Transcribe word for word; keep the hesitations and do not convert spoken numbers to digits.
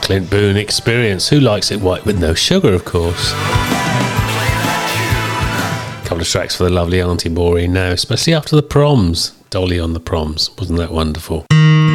Clint Boone Experience. Who likes it white with no sugar, of course? Couple of tracks for the lovely Auntie Maureen now, especially after the proms. Dolly on the proms. Wasn't that wonderful?